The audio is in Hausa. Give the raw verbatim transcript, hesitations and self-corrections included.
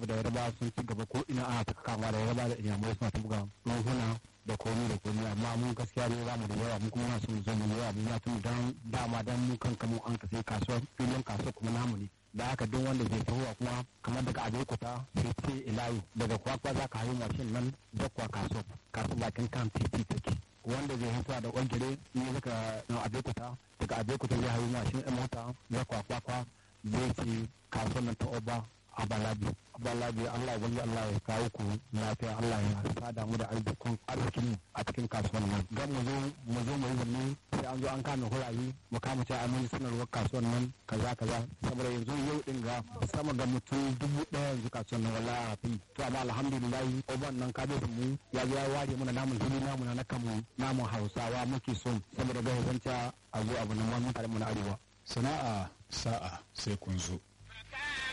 saboda yarba sun ci gaba ko ina ana ta kama da yarba da inyamurai suna ta buga runhuna da komi da komi amma mun gaskiya ne za mu da yawa mun kuma na son zo mu yawa mun ya tun dan dama dan mu kanka mu an ka sai kasuwar filin kasuwa kuma namu ne da haka duk wanda zai tahowa kuma kamar daga abeokuta sai ce ilayu daga kwakwa za ka hayo mashin nan zakwa kasuwa kasuwa bakin kan titi take wanda zai hitowa da ƙwangire ne zaka abeokuta daga abeokuta zai hayo mashin ɗin mota zakwa kwakwa zai ce kasuwar nan ta oba a balabi balabi Allah wani Allah ya kawo ku lafiya Allah ya sada mu da arzikin arzikin a cikin kasuwan nan gan mu zo mu zo mu yi zanne sai an zo an kame hurayi mu kama ce amin sanarwar kasuwan nan kaza kaza saboda yanzu yau din ga sama ga mutum dubu ɗaya yanzu kasuwan nan wallahi a fi to amma alhamdulillah oban nan ka bai mu ya zo ya ware mana namun hili namu na kamu namun Hausawa muke so saboda ga zanta a zo abu nan mun tare mu na arewa sana'a sa'a sai kun zo